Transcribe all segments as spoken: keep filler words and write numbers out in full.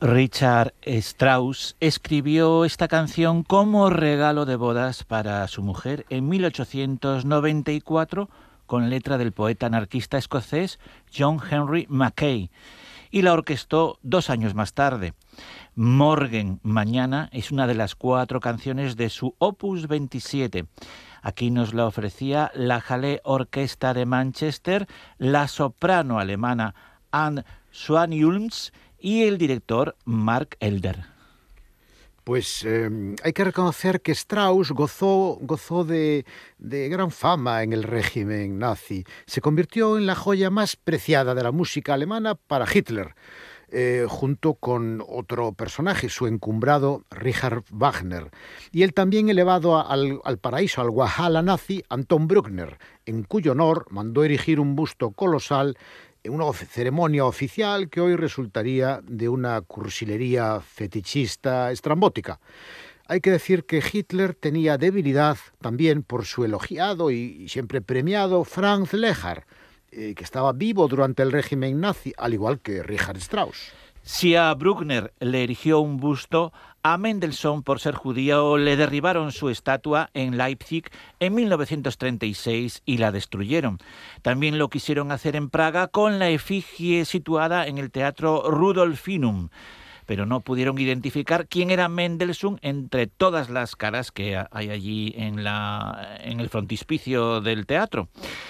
Richard Strauss escribió esta canción como regalo de bodas para su mujer en mil ochocientos noventa y cuatro con letra del poeta anarquista escocés John Henry Mackay y la orquestó dos años más tarde. Morgen, Mañana, es una de las cuatro canciones de su Opus veintisiete. Aquí nos la ofrecía la Hallé Orquesta de Manchester, la soprano alemana Anne Swan-Ulms y el director Mark Elder. Pues eh, hay que reconocer que Strauss gozó, gozó de, de gran fama en el régimen nazi. Se convirtió en la joya más preciada de la música alemana para Hitler, eh, junto con otro personaje, su encumbrado Richard Wagner, y el también elevado al, al paraíso, al Walhalla nazi, Anton Bruckner, en cuyo honor mandó erigir un busto colosal en una ceremonia oficial que hoy resultaría de una cursilería fetichista estrambótica. Hay que decir que Hitler tenía debilidad también por su elogiado y siempre premiado Franz Lehár, eh, que estaba vivo durante el régimen nazi, al igual que Richard Strauss. Si a Bruckner le erigió un busto, a Mendelssohn, por ser judío, le derribaron su estatua en Leipzig en mil novecientos treinta y seis y la destruyeron. También lo quisieron hacer en Praga con la efigie situada en el Teatro Rudolfinum, pero no pudieron identificar quién era Mendelssohn entre todas las caras que hay allí en, la, en el frontispicio del teatro.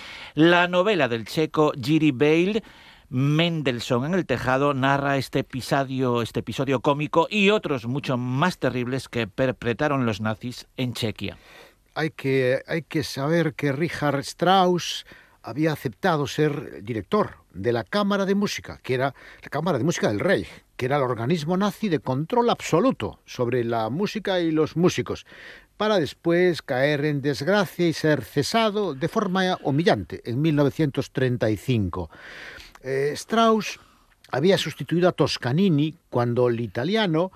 La novela del checo Jiří Bejl, Mendelssohn en el tejado, narra este episodio, este episodio cómico y otros mucho más terribles que perpetraron los nazis en Chequia. Hay que, hay que saber que Richard Strauss había aceptado ser director de la Cámara de Música, que era la Cámara de Música del Reich, que era el organismo nazi de control absoluto sobre la música y los músicos, para después caer en desgracia y ser cesado de forma humillante en mil novecientos treinta y cinco. Eh, Strauss había sustituido a Toscanini cuando el italiano,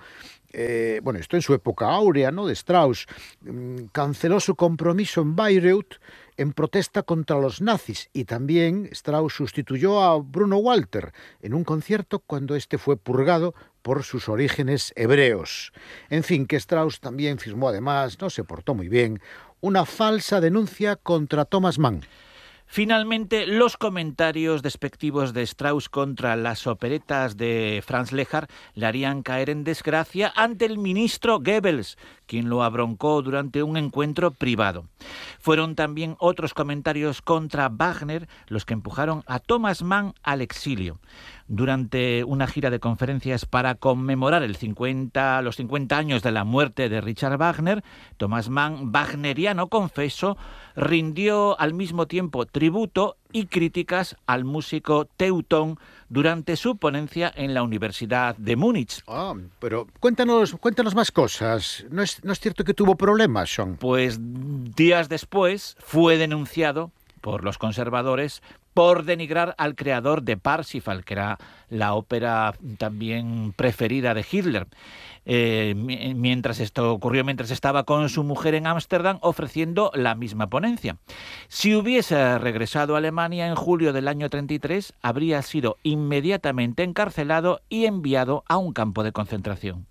eh, bueno, esto en su época áurea, ¿no?, de Strauss, mmm, canceló su compromiso en Bayreuth en protesta contra los nazis, y también Strauss sustituyó a Bruno Walter en un concierto cuando este fue purgado por sus orígenes hebreos. En fin, que Strauss también firmó, además, no se portó muy bien, una falsa denuncia contra Thomas Mann. Finalmente, los comentarios despectivos de Strauss contra las operetas de Franz Lehár le harían caer en desgracia ante el ministro Goebbels, quien lo abroncó durante un encuentro privado. Fueron también otros comentarios contra Wagner los que empujaron a Thomas Mann al exilio. Durante una gira de conferencias para conmemorar el cincuenta, los cincuenta años de la muerte de Richard Wagner, Thomas Mann, wagneriano confeso, rindió al mismo tiempo tributo y críticas al músico Teutón durante su ponencia en la Universidad de Múnich. Ah, pero cuéntanos, cuéntanos más cosas. ¿No es, no es cierto que tuvo problemas, Sean? Pues días después fue denunciado por los conservadores por denigrar al creador de Parsifal, que era la ópera también preferida de Hitler. Eh, mientras esto ocurrió mientras estaba con su mujer en Ámsterdam ofreciendo la misma ponencia. Si hubiese regresado a Alemania en julio del año treinta y tres, habría sido inmediatamente encarcelado y enviado a un campo de concentración.